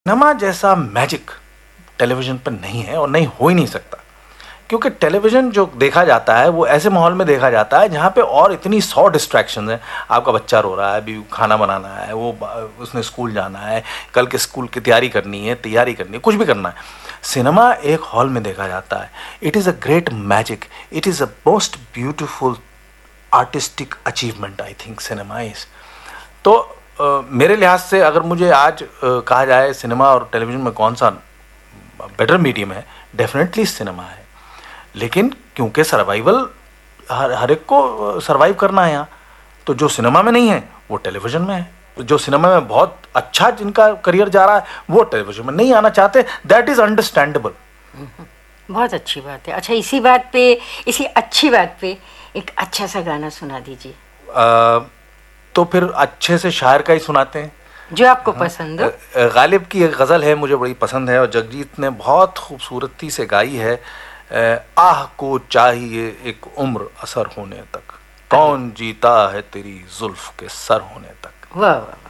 Cinema जैसा magic television पर नहीं है और नहीं हो ही नहीं सकता, क्योंकि टेलीविजन जो देखा जाता है वो ऐसे माहौल में देखा जाता है जहाँ पे और इतनी 100 डिस्ट्रैक्शंस हैं। आपका बच्चा रो रहा है, अभी खाना बनाना है, वो उसने स्कूल जाना है, कल के स्कूल की तैयारी करनी है, कुछ भी करना है। सिनेमा एक हॉल में देखा जाता है। It is a great magic, it is a most beautiful artistic achievement I think cinema is. तो मेरे लिहाज से अगर मुझे आज कहा जाए सिनेमा और टेलीविज़न में कौन सा बेटर मीडियम है, डेफिनेटली सिनेमा है। लेकिन क्योंकि सर्वाइवल हर एक को सर्वाइव करना है यहाँ, तो जो सिनेमा में नहीं है वो टेलीविज़न में है। जो सिनेमा में बहुत अच्छा जिनका करियर जा रहा है वो टेलीविज़न में नहीं आना चाहते, दैट इज़ अंडरस्टैंडेबल। बहुत अच्छी बात है। अच्छा, इसी अच्छी बात पे एक अच्छा सा गाना सुना दीजिए। तो फिर अच्छे से शायर का ही सुनाते हैं जो आपको पसंद हो। गालिब की एक गज़ल है, मुझे बड़ी पसंद है और जगजीत ने बहुत खूबसूरती से गाई है। आह को चाहिए एक उम्र असर होने तक, कौन जीता है तेरी जुल्फ के सर होने तक। वाह वाह।